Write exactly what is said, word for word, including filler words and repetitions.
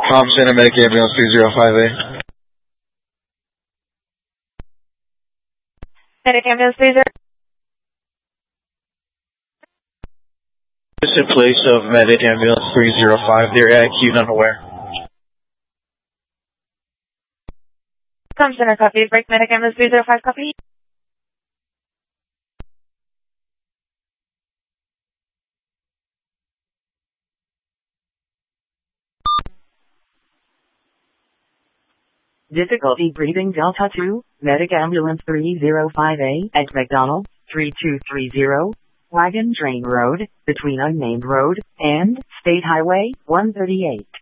Com Center, Medic Ambulance three zero five A. Medic Ambulance three zero. Just in place of Medic Ambulance three zero five. They're at acute unaware. Com Center, copy. Break Medic Ambulance three zero five, copy. Difficulty breathing Delta two, Medic Ambulance three zero five A at McDonald, three two three zero, Wagon Train Road, between Unnamed Road and State Highway one thirty-eight.